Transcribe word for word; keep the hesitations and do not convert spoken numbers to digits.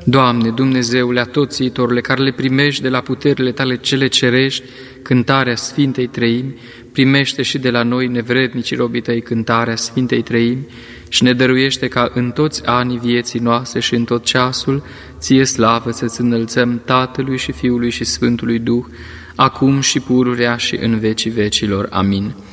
Doamne, Dumnezeule atoțiitorule, care le primești de la puterile Tale cele cerești, cântarea Sfintei Treimi, primește și de la noi, nevrednicii robii Tăi, cântarea Sfintei Treimi și ne dăruiește ca în toți anii vieții noastre și în tot ceasul, Ție slavă să-Ți înălțăm Tatălui și Fiului și Sfântului Duh, acum și pururea și în vecii vecilor. Amin.